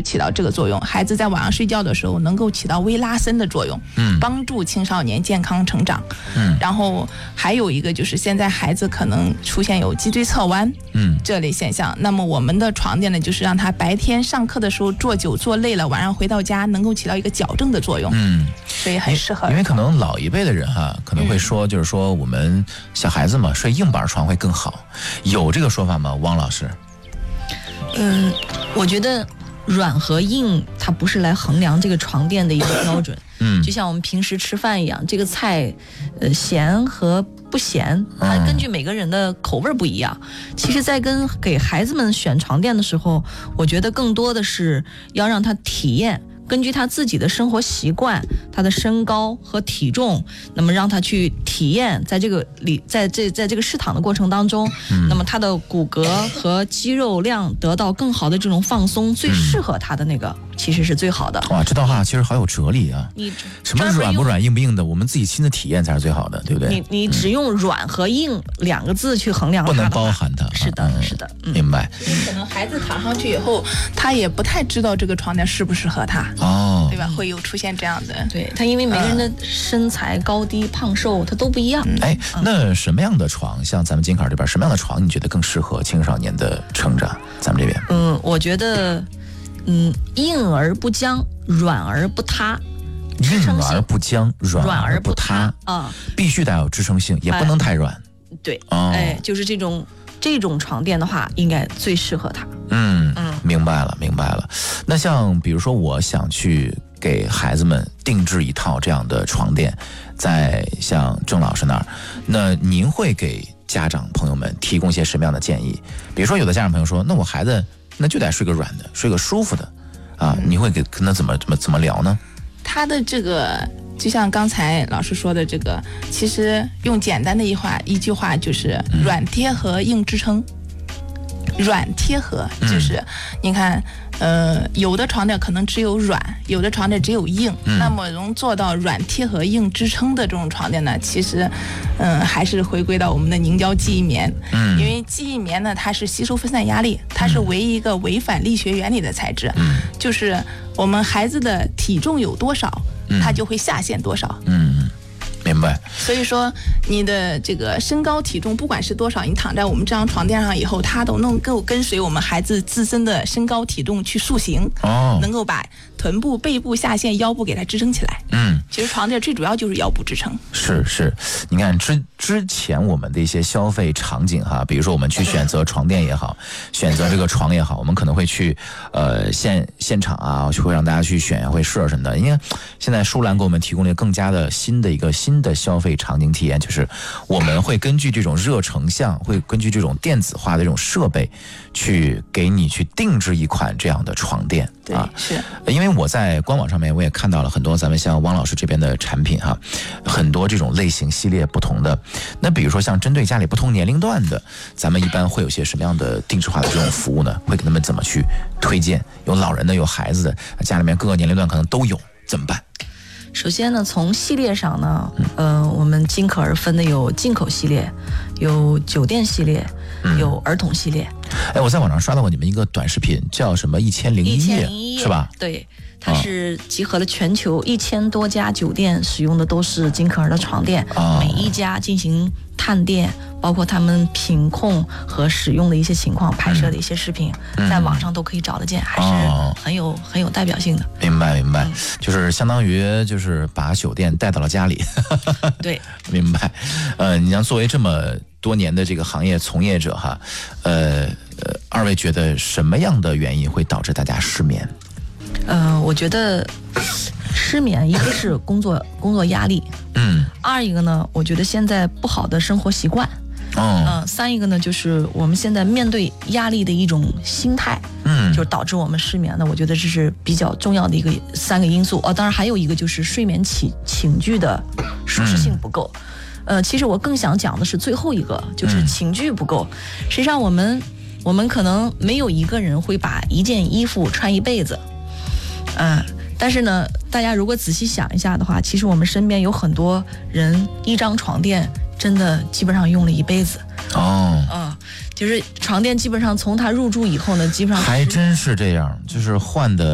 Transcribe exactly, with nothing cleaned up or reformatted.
起到这个作用。孩子在晚上睡觉的时候能够起到微拉伸的作用，嗯，帮助青少年健康成长。嗯，然后还有一个就是现在孩子可能出现有脊椎侧弯，嗯，这类现象。那么我们的床垫呢，就是让他白天上课的时候坐久坐累了，晚上回到家能够起到一个矫正的作用。嗯，所以很适合。 因为可能老一辈的人哈，可能会说，就是说我们小孩子嘛，睡硬板床会更好，有这个说法吗？汪老师？ 嗯，我觉得软和硬它不是来衡量这个床垫的一个标准。嗯，就像我们平时吃饭一样，这个菜呃咸和不咸，它根据每个人的口味不一样。其实在跟给孩子们选床垫的时候，我觉得更多的是要让他体验，根据他自己的生活习惯，他的身高和体重，那么让他去体验，在这个里，在这在这个试躺的过程当中，嗯、那么他的骨骼和肌肉量得到更好的这种放松，最适合他的那个，其实是最好的。 哇，这道话其实好有哲理啊！你什么软不软、硬不硬的，我们自己亲自体验才是最好的，对不对？ 你你只用软和硬两个字去衡量它， 不能包含它。 是的，嗯、是的、 嗯，明白。 可能孩子躺上去以后，他也不太知道这个床垫适不适合他。哦，对吧？会有出现这样的， 对他，因为每个人的身材、高低、胖瘦，他都不一样。 哎，那什么样的床，像咱们金坎这边，什么样的床你觉得更适合青少年的成长？咱们这边， 嗯，我觉得，嗯，硬而不僵，软而不塌。 硬而不僵，软而不塌啊，必须得有支撑性，也不能太软。 哎、对，哦、哎，就是这种。这种床垫的话，应该最适合他。 嗯嗯，明白了明白了。那像比如说，我想去给孩子们定制一套这样的床垫，在像郑老师那儿，那您会给家长朋友们提供一些什么样的建议？比如说，有的家长朋友说，那我孩子那就得睡个软的，睡个舒服的啊，嗯、你会给跟他怎么怎么怎么聊呢？ 他的这个。就像刚才老师说的这个，其实用简单的一话一句话就是软贴合硬支撑。软贴合就是，嗯、你看，呃，有的床垫可能只有软，有的床垫只有硬。嗯、那么能做到软贴合硬支撑的这种床垫呢，其实，嗯、呃，还是回归到我们的凝胶记忆棉。嗯，因为记忆棉呢，它是吸收分散压力，它是唯一一个违反力学原理的材质。嗯，就是我们孩子的体重有多少，它就会下陷多少。 嗯，明白。 所以说，你的这个身高体重不管是多少，你躺在我们这张床垫上以后，它都能够跟随我们孩子自身的身高体重去塑形。哦，能够把臀部、背部、下陷、腰部给它支撑起来。嗯，其实床垫最主要就是腰部支撑。 是是，你看之之前我们的一些消费场景哈，比如说我们去选择床垫也好，选择这个床也好，我们可能会去呃现现场啊，会让大家去选，会试什么的。因为现在舒兰给我们提供了更加的新的一个新的消费场景体验，就是我们会根据这种热成像，会根据这种电子化的这种设备，去给你去定制一款这样的床垫。 对，啊，是因为我在官网上面我也看到了很多咱们像汪老师这边的产品哈，很多这种类型系列不同的。那比如说像针对家里不同年龄段的，咱们一般会有些什么样的定制化的这种服务呢？会给他们怎么去推荐？有老人的，有孩子的，家里面各个年龄段可能都有，怎么办？ 首先呢，从系列上呢，呃，我们金可儿分的有进口系列，有酒店系列，有儿童系列。 哎，我在网上刷到过你们一个短视频，叫什么一千零一夜，是吧？ 对，它是集合了全球一千多家酒店使用的都是金可儿的床垫，哦、每一家进行探店，包括他们品控和使用的一些情况，拍摄的一些视频，嗯、在网上都可以找得见，还是很有、哦、很有代表性的。 明白明白，嗯、就是相当于就是把酒店带到了家里。 对， 明白。呃，你像作为这么多年的这个行业从业者哈，呃呃，二位觉得什么样的原因会导致大家失眠？ 呃，我觉得失眠一个是工作工作压力，嗯，二一个呢，我觉得现在不好的生活习惯，嗯、呃，三一个呢，就是我们现在面对压力的一种心态，嗯，就是导致我们失眠的。我觉得这是比较重要的一个三个因素哦。当然还有一个就是睡眠寝寝具的舒适性不够。嗯、呃，其实我更想讲的是最后一个，就是寝具不够。实际上我们我们可能没有一个人会把一件衣服穿一辈子。嗯，但是呢，大家如果仔细想一下的话，其实我们身边有很多人一张床垫真的基本上用了一辈子。哦，嗯，就是床垫基本上从他入住以后呢，基本上还真是这样，就是换的。